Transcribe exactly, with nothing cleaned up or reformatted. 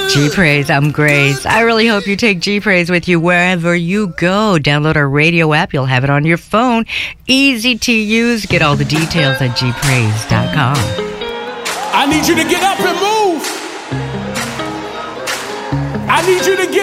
G-Praise, I'm Grace. I really hope you take G-Praise with you wherever you go. Download our radio app. You'll have it on your phone. Easy to use. Get all the details at g praise dot com. I need you to get up and move. I need you to get